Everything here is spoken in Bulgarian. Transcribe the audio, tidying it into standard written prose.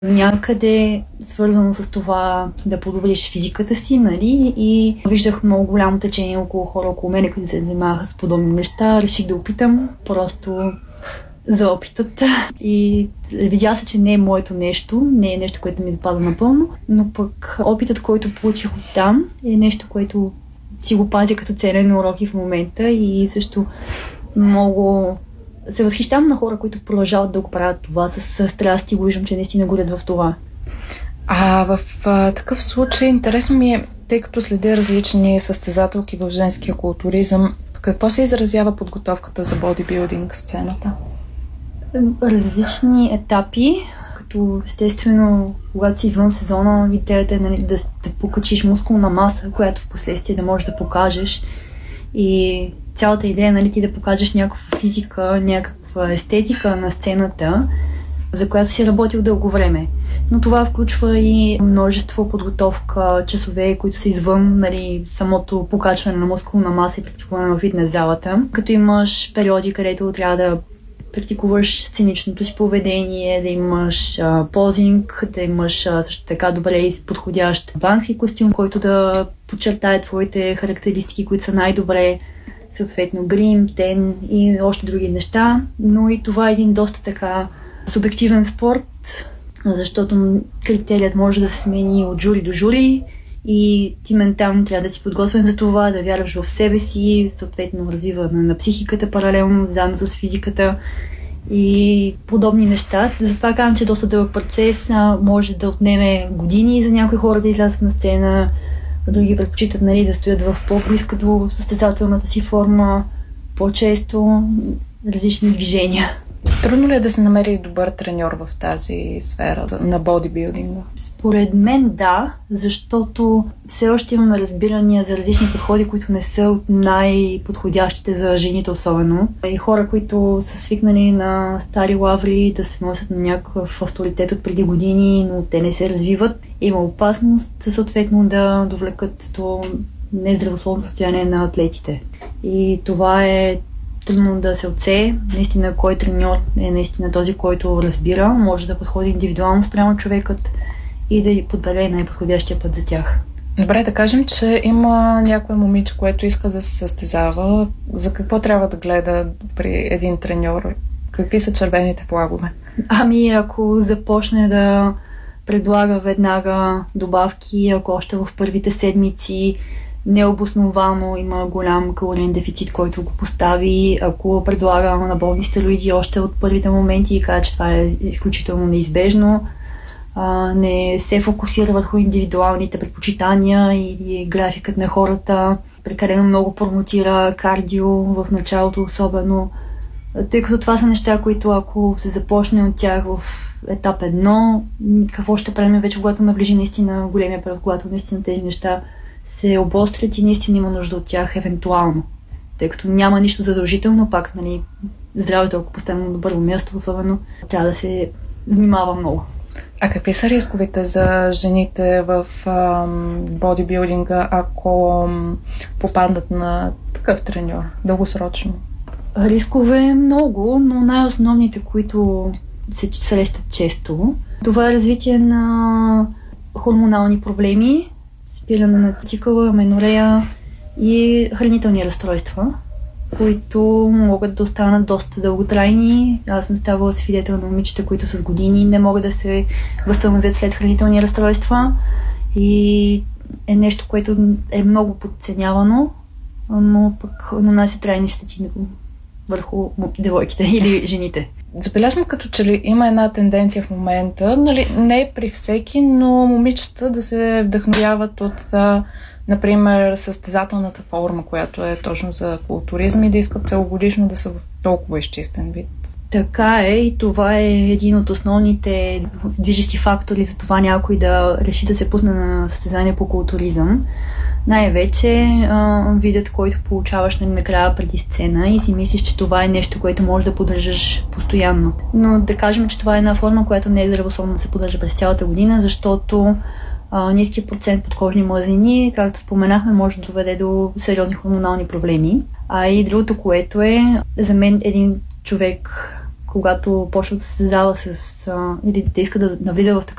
Някъде свързано с това да подобриш физиката си, нали? И виждах много голямо течение около хора около мене, които се занимаваха с подобни неща. Реших да опитам просто за опитът. И видя се, че не е моето нещо, не е нещо, което ми допада напълно, но пък опитът, който получих оттам, е нещо, което си го пазя като ценен урок и в момента, и също много се възхищавам на хора, които продължават да го правят това с страст, и го виждам, че наистина горят в това. В такъв случай интересно ми е, тъй като следя различни състезателки в женския културизъм, какво се изразява подготовката за бодибилдинг сцената? Различни етапи, като естествено, когато си извън сезона, идеята е, нали, да покачиш мускулна маса, която в последствие да можеш да покажеш, и цялата идея, нали, ти да покажеш някаква физика, някаква естетика на сцената, за която си работил дълго време. Но това включва и множество подготовка, часове, които са извън, нали, самото покачване на мускулна маса и практикуване на фитнес залата. Като имаш периоди, където трябва да практикуваш сценичното си поведение, да имаш позинг, да имаш също така добре подходящ бански костюм, който да подчертае твоите характеристики, които са най-добре, съответно грим, тен и още други неща. Но и това е един доста така субективен спорт, защото критерият може да се смени от жури до жури и ти ментално трябва да си подготвен за това, да вярваш в себе си, съответно развиване на психиката паралелно, заедно с физиката и подобни неща. Затова казвам, че е доста дълъг процес, може да отнеме години за някои хора да излязат на сцена, други предпочитат, нали, да стоят в по-близка до състезателната си форма, по-често различни движения. Трудно ли е да се намери добър треньор в тази сфера на бодибилдинга? Според мен да, защото все още имаме разбирания за различни подходи, които не са от най-подходящите за жените особено. И хора, които са свикнали на стари лаври да се носят на някакъв авторитет от преди години, но те не се развиват. Има опасност съответно да довлекат до нездравословно състояние на атлетите. И това е трудно да се отсее. Наистина, кой треньор е наистина този, който разбира, може да подходи индивидуално спрямо човекът и да подбере най-подходящия път за тях. Добре, да кажем, че има някое момиче, което иска да се състезава. За какво трябва да гледа при един треньор? Какви са червените флагове? Ако започне да предлага веднага добавки, ако още в първите седмици необосновано има голям калориен дефицит, който го постави, ако предлага анаболни стероиди още от първите моменти и казва, че това е изключително неизбежно, не се фокусира върху индивидуалните предпочитания или графикът на хората, прекалено много промотира кардио в началото особено, тъй като това са неща, които ако се започне от тях в етап 1, какво ще правим вече, когато наближи наистина големия период, когато наистина тези неща се обострят и наистина има нужда от тях евентуално. Тъй като няма нищо задължително, пак, нали, здравето, ако поставим на добро място, особено, трябва да се внимава много. А какви са рисковете за жените в бодибилдинга, ако попаднат на такъв треньор дългосрочно? Рискове много, но най-основните, които се срещат често, това е развитие на хормонални проблеми, спиране на цикъла, аменорея и хранителни разстройства, които могат да останат доста дълготрайни. Аз съм ставала свидетел на момичета, които с години не могат да се възстановят след хранителни разстройства, и е нещо, което е много подценявано, но пък нанася трайни щети върху девойките или жените. Забелязвам като че ли има една тенденция в момента, нали, не при всеки, но момичета да се вдъхновяват от, например, състезателната форма, която е точно за културизъм, и да искат целогодишно да са в толкова изчистен вид. Така е, и това е един от основните движещи фактори за това някой да реши да се пусне на състезание по културизъм. Най-вече видът, който получаваш накрая преди сцена, и си мислиш, че това е нещо, което можеш да поддържаш постоянно. Но да кажем, че това е една форма, която не е здравословно да се поддържа през цялата година, защото ниският процент подкожни мазнини, както споменахме, може да доведе до сериозни хормонални проблеми. И другото, което е, за мен един човек, когато почва да се състезава или да иска да навлиза в такъв